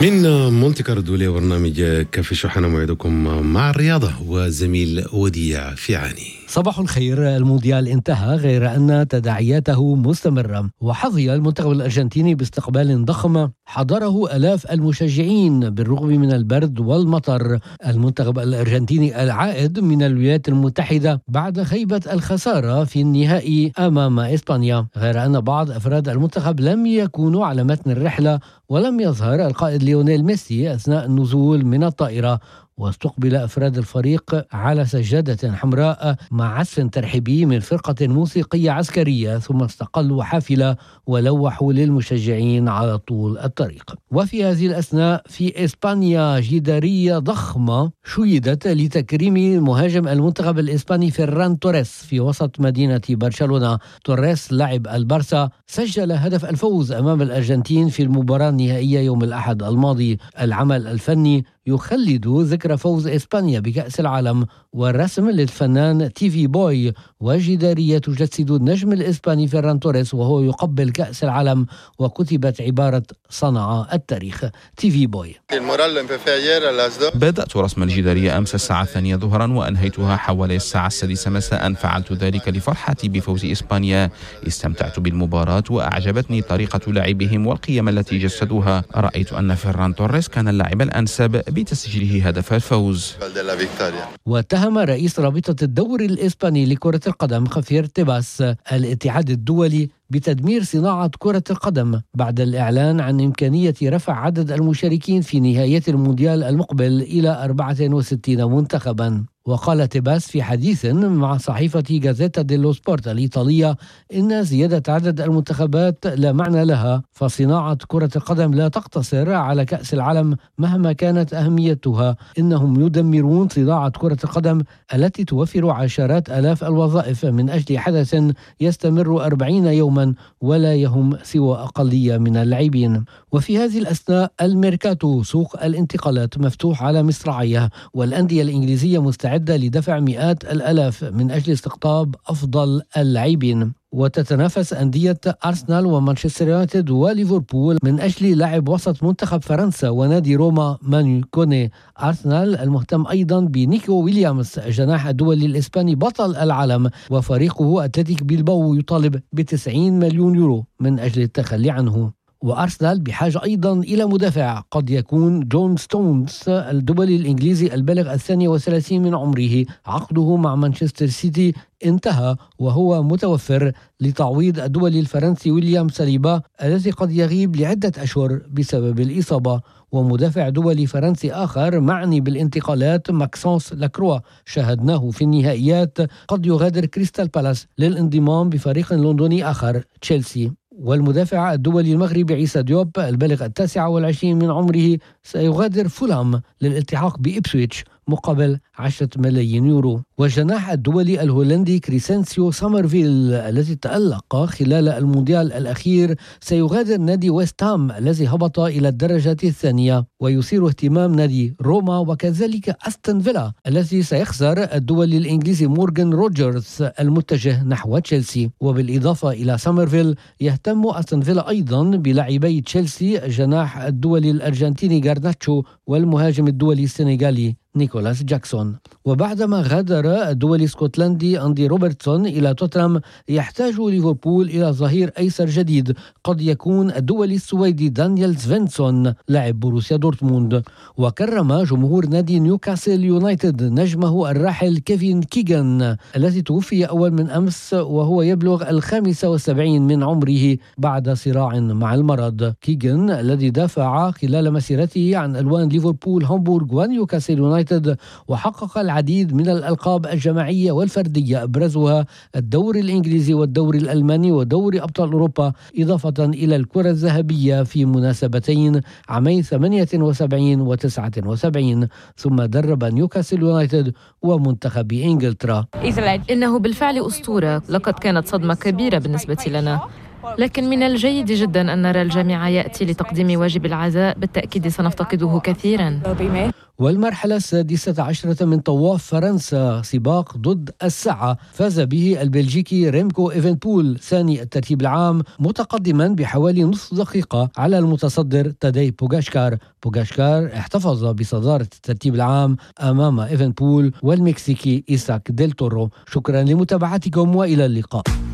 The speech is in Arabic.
من مونتي كاردو لبرنامج كافي شحنة، موعدكم مع الرياضة وزميل وديع فيعاني. صباح الخير. المونديال انتهى، غير أن تداعياته مستمرة، وحظي المنتخب الأرجنتيني باستقبال ضخم حضره آلاف المشجعين بالرغم من البرد والمطر. المنتخب الأرجنتيني العائد من الولايات المتحدة بعد خيبة الخسارة في النهائي أمام إسبانيا، غير أن بعض أفراد المنتخب لم يكونوا على متن الرحلة، ولم يظهر القائد ليونيل ميسي أثناء النزول من الطائرة. واستقبل أفراد الفريق على سجادة حمراء مع عزف ترحيبي من فرقة موسيقية عسكرية، ثم استقلوا حافلة ولوحوا للمشجعين على طول الطريق. وفي هذه الأثناء في إسبانيا جدارية ضخمة شيدت لتكريم مهاجم المنتخب الإسباني فيران توريس في وسط مدينة برشلونة. توريس لاعب البارسا سجل هدف الفوز أمام الأرجنتين في المباراة النهائية يوم الأحد الماضي. العمل الفني يخلد ذكرى فوز إسبانيا بكأس العالم، والرسم للفنان تيفي بوي، وجدارية تجسد النجم الإسباني فيران توريس وهو يقبل كأس العالم، وكتبت عبارة صنع التاريخ. تيفي بوي: بدأت رسم الجدارية أمس الساعة 2 ظهرا وأنهيتها حوالي الساعة 6 مساء. فعلت ذلك لفرحتي بفوز إسبانيا. استمتعت بالمباراة وأعجبتني طريقة لعبهم والقيم التي جسدوها. رأيت أن فيران توريس كان اللاعب الأنسب بتسجيله هدف الفوز. واتهم رئيس رابطة الدوري الإسباني لكرة القدم خافير تيباس الاتحاد الدولي بتدمير صناعة كرة القدم بعد الإعلان عن إمكانية رفع عدد المشاركين في نهائيات المونديال المقبل إلى 64 منتخبا. وقال تيباس في حديث مع صحيفة غازيتا ديلو سبورت الإيطالية إن زيادة عدد المنتخبات لا معنى لها، فصناعة كرة القدم لا تقتصر على كأس العالم مهما كانت أهميتها. إنهم يدمرون صناعة كرة القدم التي توفر عشرات آلاف الوظائف من أجل حدث يستمر 40 يوما ولا يهم سوى أقلية من اللاعبين. وفي هذه الأثناء الميركاتو، سوق الانتقالات، مفتوح على مصراعيه، والأندية الإنجليزية مستعدة لدفع مئات الآلاف من أجل استقطاب أفضل اللاعبين. وتتنافس أندية أرسنال ومانشستر يونايتد وليفربول من أجل لاعب وسط منتخب فرنسا ونادي روما مانو كوني. أرسنال المهتم أيضا بنيكو ويليامز جناح الدولي الإسباني بطل العالم، وفريقه أتلتيك بيلباو يطالب ب90 مليون يورو من أجل التخلي عنه. وأرسنال بحاجة أيضا إلى مدافع قد يكون جون ستونز الدولي الإنجليزي البالغ 32 من عمره. عقده مع مانشستر سيتي انتهى وهو متوفر لتعويض الدولي الفرنسي ويليام ساليبا الذي قد يغيب لعدة أشهر بسبب الإصابة. ومدافع دولي فرنسي آخر معني بالانتقالات ماكسونس لاكروا شاهدناه في النهائيات قد يغادر كريستال بالاس للانضمام بفريق لندني آخر تشيلسي. والمدافع الدولي المغربي عيسى ديوب البالغ 29 من عمره سيغادر فولهام للالتحاق بإبسويتش مقابل 10 ملايين يورو. والجناح الدولي الهولندي كريسنسيو سامرفيل الذي تألق خلال المونديال الأخير سيغادر نادي ويست هام الذي هبط إلى الدرجة الثانية، ويثير اهتمام نادي روما وكذلك أستون فيلا الذي سيخسر الدولي الإنجليزي مورغان روجرز المتجه نحو تشيلسي. وبالإضافة إلى سامرفيل يهتم أستون فيلا أيضا بلاعبي تشيلسي الجناح الدولي الأرجنتيني غارناتشو والمهاجم الدولي السنغالي نيكولاس جاكسون. وبعدما غادر الدولي اسكتلندي أندي روبرتسون إلى توتنهام يحتاج ليفربول إلى ظهير أيسر جديد قد يكون الدولي السويدي دانيال سفينسون لاعب بروسيا دورتموند. وكرم جمهور نادي نيوكاسل يونايتد نجمه الراحل كيفين كيغان الذي توفي أول من أمس وهو يبلغ 75 من عمره بعد صراع مع المرض. كيغان الذي دافع خلال مسيرته عن ألوان ليفربول هامبورغ ونيوكاسل يونايتد وحقق العديد من الألقاب الجماعية والفردية أبرزها الدوري الإنجليزي والدوري الألماني ودوري أبطال أوروبا، إضافة إلى الكرة الذهبية في مناسبتين عامي 78 و79. ثم درب نيوكاسل يونايتد ومنتخب إنجلترا. إنه بالفعل أسطورة. لقد كانت صدمة كبيرة بالنسبة لنا. لكن من الجيد جدا أن نرى الجامعة يأتي لتقديم واجب العزاء، بالتأكيد سنفتقده كثيرا. والمرحلة 16 من طواف فرنسا سباق ضد السعة فاز به البلجيكي ريمكو إيفنبول ثاني الترتيب العام، متقدما بحوالي نصف دقيقة على المتصدر تادي بوغاشكار. بوغاشكار احتفظ بصدارة الترتيب العام أمام إيفنبول والمكسيكي إيساك ديل تورو. شكرا لمتابعتكم وإلى اللقاء.